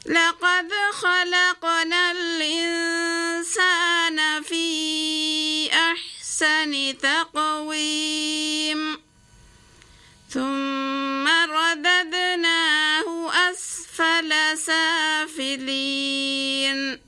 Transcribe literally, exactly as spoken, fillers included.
لقد خلقنا الإنسان في أحسن تقويم ثم رددناه أسفل سافلين